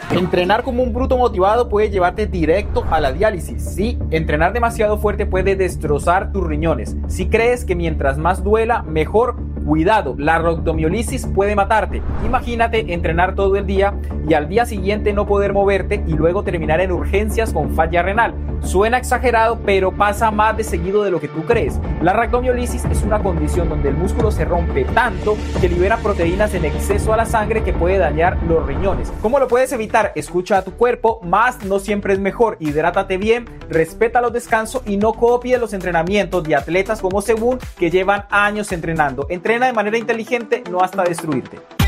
Entrenar como un bruto motivado puede llevarte directo a la diálisis. Sí, entrenar demasiado fuerte puede destrozar tus riñones. Si crees que mientras más duela, mejor, cuidado, la rhabdomiolisis puede matarte. Imagínate entrenar todo el día y al día siguiente no poder moverte y luego terminar en urgencias con falla renal. Suena exagerado, pero pasa más de seguido de lo que tú crees. La rhabdomiolisis es una condición donde el músculo se rompe tanto que libera proteínas en exceso a la sangre que puede dañar los riñones. ¿Cómo lo puedes evitar? Escucha a tu cuerpo, más no siempre es mejor. Hidrátate bien, respeta los descansos y no copies los entrenamientos de atletas como Sebum que llevan años entrenando. Entrena de manera inteligente, no hasta destruirte.